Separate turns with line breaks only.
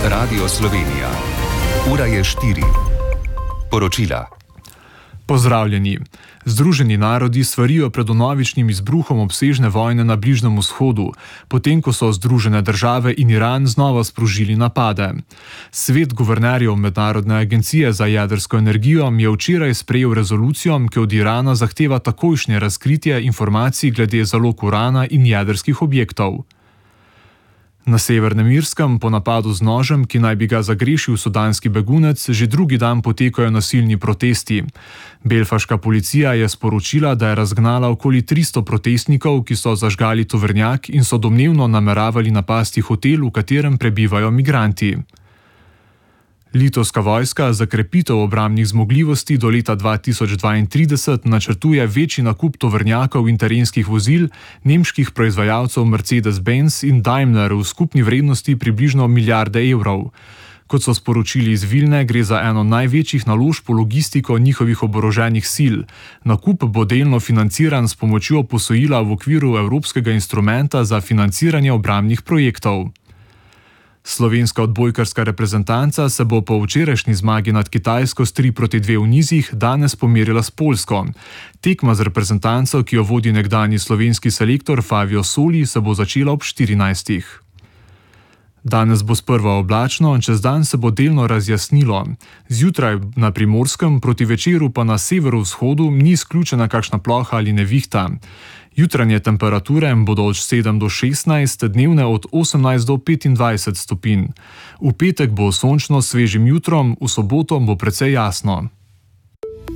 Radio Slovenija. Ura je 4. Poročila.
Pozdravljeni. Združeni narodi svarijo pred vnovičnim izbruhom obsežne vojne na Bližnjem vzhodu, potem ko so Združene države in Iran znova sprožili napade. Svet guvernerjev Mednarodne agencije za jedrsko energijo je včeraj sprejel rezolucijo, ki od Irana zahteva takojšnje razkritje informacij glede zalog urana in jedrskih objektov. Na Severnem Irskem po napadu z nožem, ki naj bi ga zagrešil sudanski begunec, že drugi dan potekajo nasilni protesti. Belfaška policija je sporočila, da je razgnala okoli 300 protestnikov, ki so zažgali tovornjak in so domnevno nameravali napasti hotel, v katerem prebivajo migranti. Litovska vojska za krepitev obrambnih zmogljivosti do leta 2032 načrtuje večji nakup tovornjakov in terenskih vozil nemških proizvajalcev Mercedes-Benz in Daimler v skupni vrednosti približno milijarde evrov. Kot so sporočili iz Vilne, gre za eno največjih naložb v logistiko njihovih oboroženih sil. Nakup bo delno financiran s pomočjo posojila v okviru Evropskega instrumenta za financiranje obrambnih projektov. Slovenska odbojkarska reprezentanca se bo po včerajšnji zmagi nad Kitajsko s 3-2 v nizih danes pomerila s Poljsko. Tekma z reprezentanco, ki jo vodi nekdanji slovenski selektor Fabio Soli, se bo začela ob 14. Danes bo sprva oblačno, čez dan se bo delno razjasnilo. Zjutraj na Primorskem, proti večeru pa na severovzhodu ni izključena kakšna ploha ali nevihta. Jutranje temperature bodo od 7 do 16, dnevne od 18 do 25 stopinj. V petek bo sončno s svežim jutrom, v soboto bo precej jasno.